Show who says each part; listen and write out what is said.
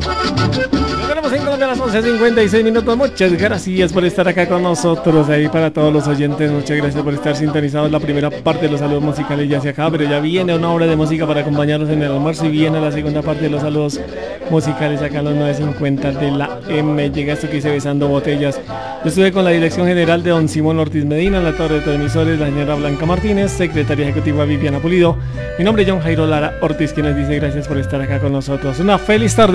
Speaker 1: Tenemos en Colombia a las 11:56 minutos. Muchas gracias por estar acá con nosotros. Ahí para todos los oyentes, muchas gracias por estar sintonizados. La primera parte de los saludos musicales ya se acaba, pero ya viene una hora de música para acompañarnos en el almuerzo y viene la segunda parte de los saludos musicales acá a los 9:50 de la M. Llega esto que dice Besando Botellas. Yo estuve con la dirección general de don Simón Ortiz Medina, la torre de transmisores, la señora Blanca Martínez, secretaria ejecutiva Viviana Pulido. Mi nombre es John Jairo Lara Ortiz, quien les dice gracias por estar acá con nosotros. Una feliz tarde.